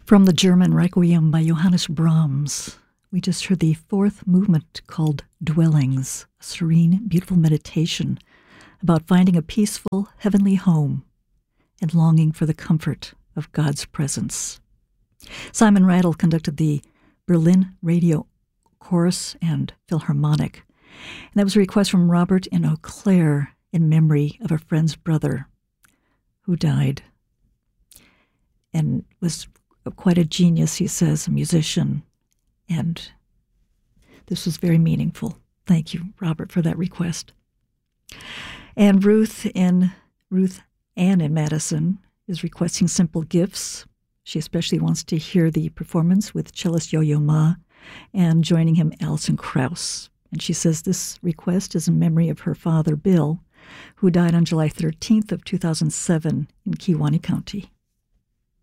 From the German Requiem by Johannes Brahms, we just heard the fourth movement called Dwellings, a serene, beautiful meditation about finding a peaceful, heavenly home and longing for the comfort of God's presence. Simon Rattle conducted the Berlin Radio Chorus and Philharmonic, and that was a request from Robert in Eau Claire in memory of a friend's brother who died and was quite a genius, he says, a musician, and this was very meaningful. Thank you, Robert, for that request. And Ruth Ann in Madison is requesting Simple Gifts. She especially wants to hear the performance with cellist Yo-Yo Ma and joining him Alison Krauss. And she says this request is in memory of her father, Bill, who died on July 13th of 2007 in Kewaunee County.